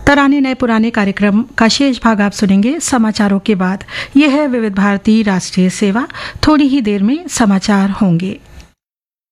तराने नए पुराने कार्यक्रम का शेष भाग आप सुनेंगे समाचारों के बाद। यह है विविध भारती राष्ट्रीय सेवा। थोड़ी ही देर में समाचार होंगे।